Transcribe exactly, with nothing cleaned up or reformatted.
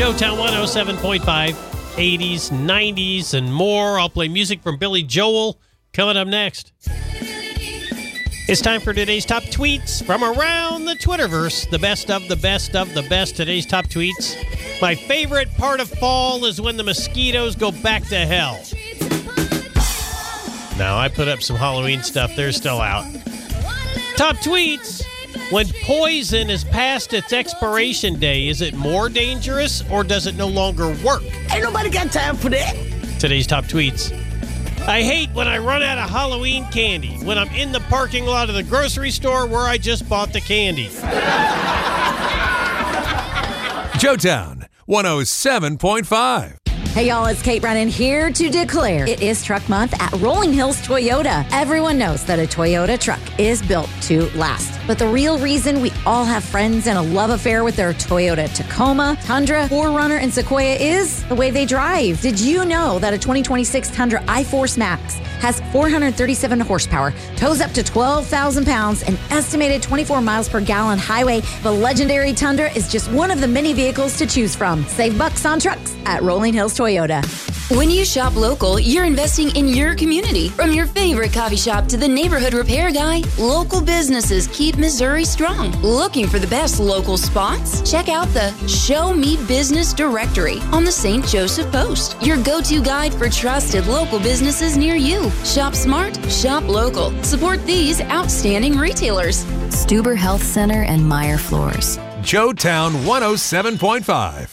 Joetown one oh seven point five, eighties, nineties, and more. I'll play music from Billy Joel coming up next. It's time for today's top tweets from around the Twitterverse. The best of the best of the best. Today's top tweets. My favorite part of fall is when the mosquitoes go back to hell. Now, I put up some Halloween stuff. They're still out. Top tweets. When poison is past its expiration day, is it more dangerous or does it no longer work? Ain't nobody got time for that. Today's top tweets. I hate when I run out of Halloween candy when I'm in the parking lot of the grocery store where I just bought the candy. Joetown one oh seven point five. Hey y'all, it's Kate Brennan here to declare it is Truck Month at Rolling Hills Toyota. Everyone knows that a Toyota truck is built to last. But the real reason we all have friends and a love affair with their Toyota Tacoma, Tundra, four runner, and Sequoia is the way they drive. Did you know that a twenty twenty-six Tundra iForce Max has four hundred thirty-seven horsepower, tows up to twelve thousand pounds, and estimated twenty-four miles per gallon highway? The legendary Tundra is just one of the many vehicles to choose from. Save bucks on trucks at Rolling Hills Toyota. When you shop local, you're investing in your community. From your favorite coffee shop to the neighborhood repair guy, local businesses keep Missouri strong. Looking for the best local spots? Check out the Show Me Business directory on the Saint Joseph Post, your go-to guide for trusted local businesses near you. Shop smart, shop local. Support these outstanding retailers. Stuber Health Center and Meyer Floors. Joetown one oh seven point five.